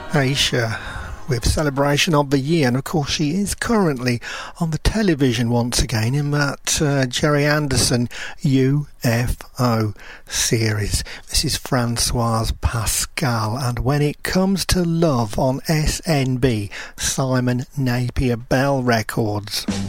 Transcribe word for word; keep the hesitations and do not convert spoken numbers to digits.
Aisha with Celebration of the Year, and of course she is currently on the television once again in that uh, Jerry Anderson U F O series. This is Francoise Pascal, and When It Comes to Love on S N B, Simon Napier Bell Records.